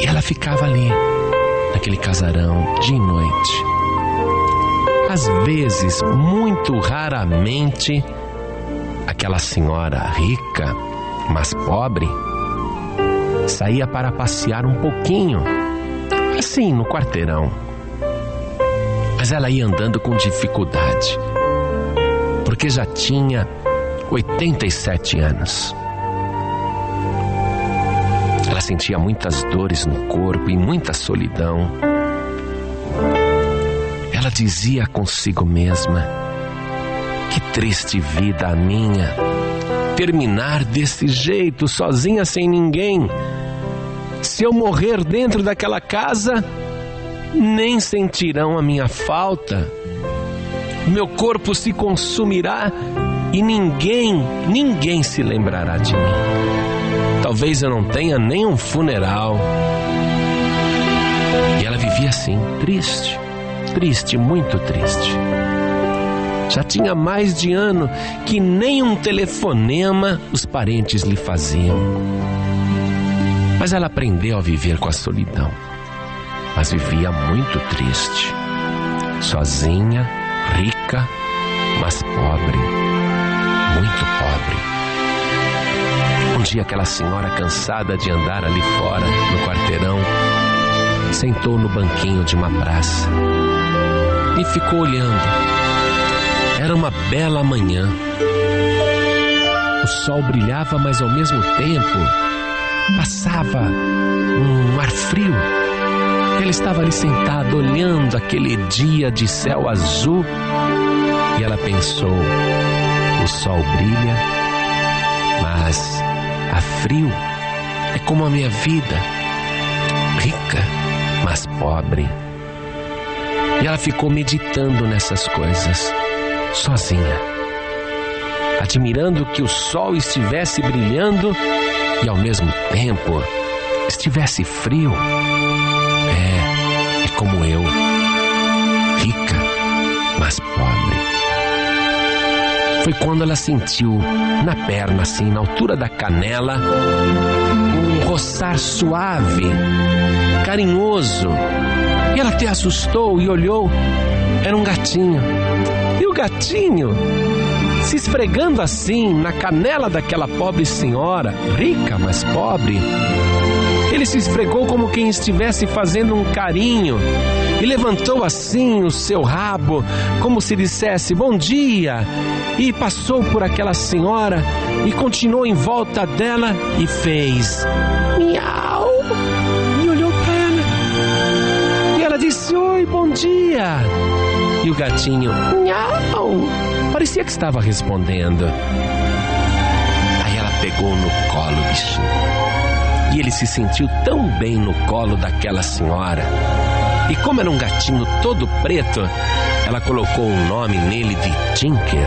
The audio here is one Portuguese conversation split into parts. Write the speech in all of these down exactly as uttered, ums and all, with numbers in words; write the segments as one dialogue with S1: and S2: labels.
S1: E ela ficava ali, naquele casarão, dia e noite. Às vezes, muito raramente, aquela senhora rica, mas pobre, saía para passear um pouquinho, assim, no quarteirão. Mas ela ia andando com dificuldade, porque já tinha oitenta e sete anos. Ela sentia muitas dores no corpo e muita solidão. Ela dizia consigo mesma: que triste vida a minha, terminar desse jeito, sozinha, sem ninguém. Se eu morrer dentro daquela casa, nem sentirão a minha falta. Meu corpo se consumirá e ninguém, ninguém se lembrará de mim. Talvez eu não tenha nem um funeral. E ela vivia assim, triste, triste, muito triste. Já tinha mais de ano que nem um telefonema os parentes lhe faziam. Mas ela aprendeu a viver com a solidão. Mas vivia muito triste, sozinha, rica, mas pobre, muito pobre. Um dia aquela senhora, cansada de andar ali fora, no quarteirão, sentou no banquinho de uma praça e ficou olhando. Era uma bela manhã. O sol brilhava, mas ao mesmo tempo passava um ar frio. Ela estava ali sentada, olhando aquele dia de céu azul, e ela pensou: o sol brilha, mas há frio. É como a minha vida, rica, mas pobre. E ela ficou meditando nessas coisas, sozinha, admirando que o sol estivesse brilhando e ao mesmo tempo estivesse frio. É, é como eu, rica, mas pobre. Foi quando ela sentiu na perna, assim, na altura da canela, um roçar suave, carinhoso. E ela até assustou e olhou. Era um gatinho. E o gatinho, se esfregando assim na canela daquela pobre senhora, rica, mas pobre, ele se esfregou como quem estivesse fazendo um carinho e levantou assim o seu rabo, como se dissesse bom dia, e passou por aquela senhora e continuou em volta dela e fez miau, e olhou para ela e ela disse oi, bom dia, e o gatinho miau, parecia que estava respondendo. Aí ela pegou no colo o bichinho e ele se sentiu tão bem no colo daquela senhora. E como era um gatinho todo preto, ela colocou o nome nele de Tinker.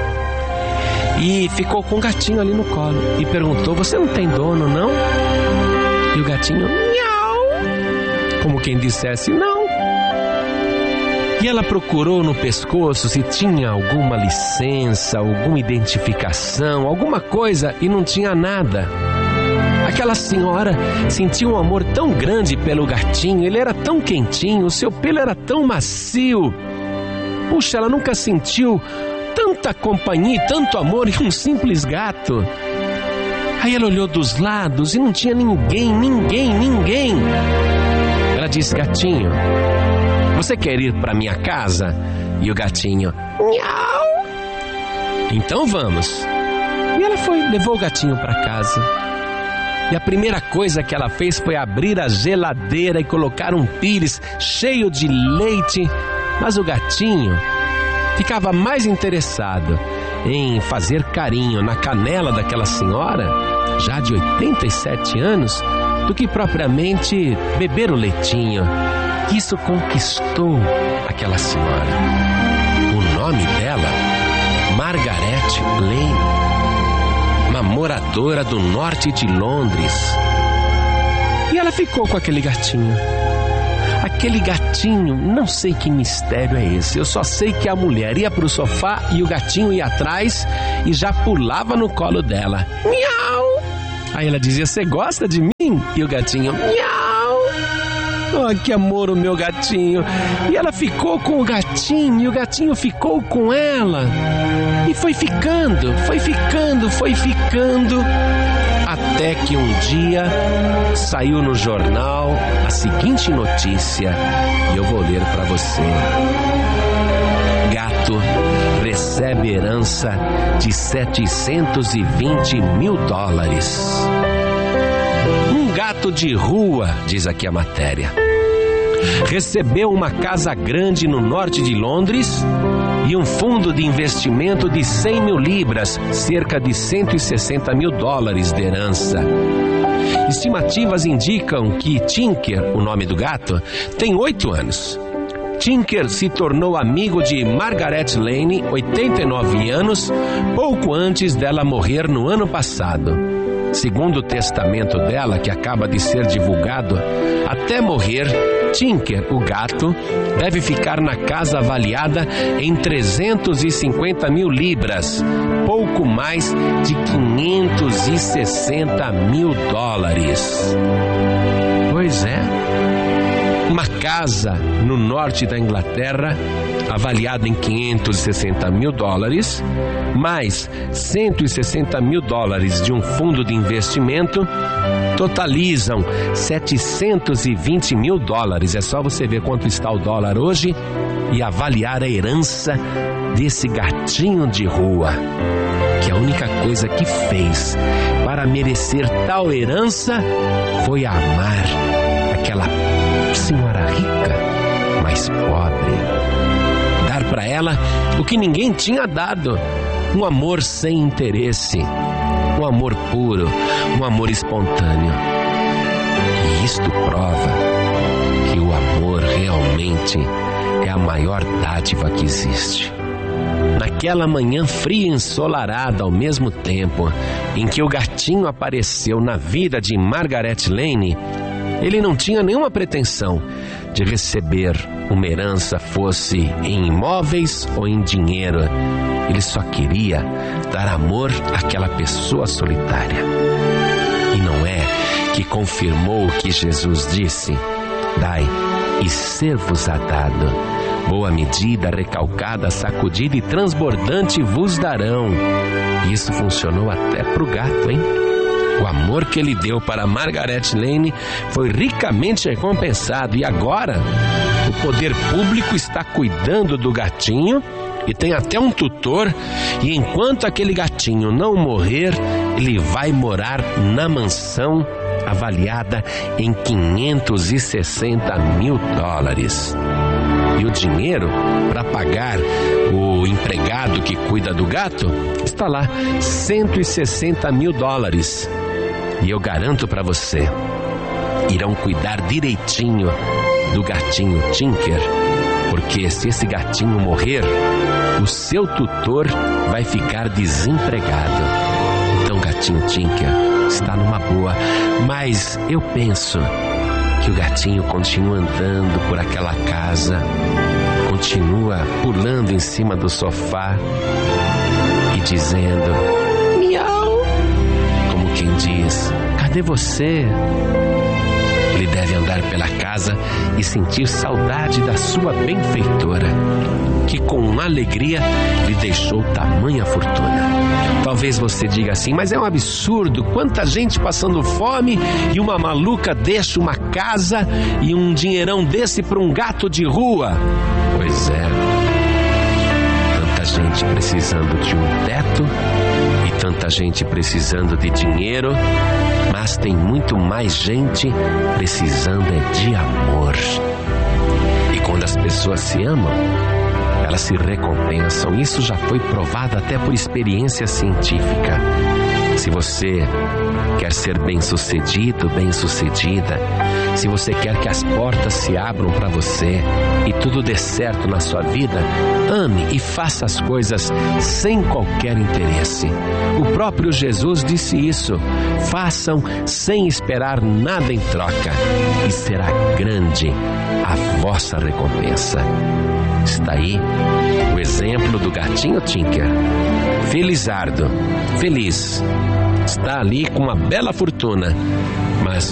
S1: E ficou com o gatinho ali no colo e perguntou: você não tem dono, não? E o gatinho miau, como quem dissesse não. E ela procurou no pescoço se tinha alguma licença, alguma identificação, alguma coisa, e não tinha nada. Aquela senhora sentiu um amor tão grande pelo gatinho, ele era tão quentinho, o seu pelo era tão macio. Puxa, ela nunca sentiu tanta companhia e tanto amor em um simples gato. Aí ela olhou dos lados e não tinha ninguém, ninguém, ninguém. Ela disse: gatinho, você quer ir para minha casa? E o gatinho miau. Então vamos. E ela foi, levou o gatinho para casa. E a primeira coisa que ela fez foi abrir a geladeira e colocar um pires cheio de leite. Mas o gatinho ficava mais interessado em fazer carinho na canela daquela senhora, já de oitenta e sete anos, do que propriamente beber o leitinho. Isso conquistou aquela senhora. O nome dela, Margaret Lane, uma moradora do norte de Londres. E ela ficou com aquele gatinho. Aquele gatinho, não sei que mistério é esse. Eu só sei que a mulher ia pro sofá e o gatinho ia atrás e já pulava no colo dela. Miau! Aí ela dizia: você gosta de mim? E o gatinho miau! Oh, que amor o meu gatinho. E ela ficou com o gatinho, e o gatinho ficou com ela. E foi ficando, foi ficando, foi ficando, até que um dia saiu no jornal a seguinte notícia, e eu vou ler para você. Gato recebe herança de setecentos e vinte mil dólares. Um gato de rua, diz aqui a matéria, recebeu uma casa grande no norte de Londres e um fundo de investimento de cem mil libras, cerca de cento e sessenta mil dólares de herança. Estimativas indicam que Tinker, o nome do gato, tem oito anos. Tinker se tornou amigo de Margaret Lane, oitenta e nove anos, pouco antes dela morrer no ano passado. Segundo o testamento dela, que acaba de ser divulgado, até morrer, Tinker, o gato, deve ficar na casa avaliada em trezentos e cinquenta mil libras, pouco mais de quinhentos e sessenta mil dólares. Pois é, uma casa no norte da Inglaterra, avaliada em quinhentos e sessenta mil dólares, mais cento e sessenta mil dólares de um fundo de investimento, totalizam setecentos e vinte mil dólares. É só você ver quanto está o dólar hoje e avaliar a herança desse gatinho de rua, que a única coisa que fez para merecer tal herança foi amar aquela senhora rica, mas pobre. Dar para ela o que ninguém tinha dado, um amor sem interesse, um amor puro, um amor espontâneo. E isto prova que o amor realmente é a maior dádiva que existe. Naquela manhã fria e ensolarada ao mesmo tempo em que o gatinho apareceu na vida de Margaret Lane, ele não tinha nenhuma pretensão de receber uma herança, fosse em imóveis ou em dinheiro. Ele só queria dar amor àquela pessoa solitária. E não é que confirmou o que Jesus disse: dai e ser-vos-á dado. Boa medida, recalcada, sacudida e transbordante vos darão. E isso funcionou até pro gato, hein? O amor que ele deu para Margaret Lane foi ricamente recompensado. E agora, o poder público está cuidando do gatinho e tem até um tutor. E enquanto aquele gatinho não morrer, ele vai morar na mansão avaliada em quinhentos e sessenta mil dólares. E o dinheiro para pagar o empregado que cuida do gato está lá, cento e sessenta mil dólares. E eu garanto para você, irão cuidar direitinho do gatinho Tinker, porque se esse gatinho morrer, o seu tutor vai ficar desempregado. Então, gatinho Tinker está numa boa, mas eu penso que o gatinho continua andando por aquela casa, continua pulando em cima do sofá e dizendo miau, como quem diz: cadê você? Ele deve andar pela casa e sentir saudade da sua benfeitora, que com alegria lhe deixou tamanha fortuna. Talvez você diga assim: mas é um absurdo, quanta gente passando fome e uma maluca deixa uma casa e um dinheirão desse para um gato de rua. Pois é, tanta gente precisando de um teto e tanta gente precisando de dinheiro, mas tem muito mais gente precisando é de amor. E quando as pessoas se amam, elas se recompensam. Isso já foi provado até por experiência científica. Se você quer ser bem-sucedido, bem-sucedida, se você quer que as portas se abram para você e tudo dê certo na sua vida, ame e faça as coisas sem qualquer interesse. O próprio Jesus disse isso: façam sem esperar nada em troca, e será grande a vossa recompensa. Está aí o exemplo do gatinho Tinker. Felizardo, feliz, está ali com uma bela fortuna, mas